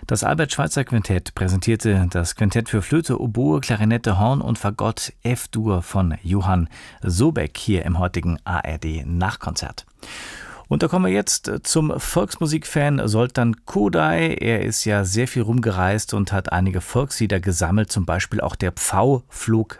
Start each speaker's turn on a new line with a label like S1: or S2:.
S1: Das Albert-Schweitzer-Quintett präsentierte das Quintett für Flöte, Oboe, Klarinette, Horn und Fagott F-Dur von Johann Sobeck hier im heutigen ARD-Nachkonzert. Und da kommen wir jetzt zum Volksmusikfan Zoltan Kodály. Er ist ja sehr viel rumgereist und hat einige Volkslieder gesammelt, zum Beispiel auch Der Pfau flog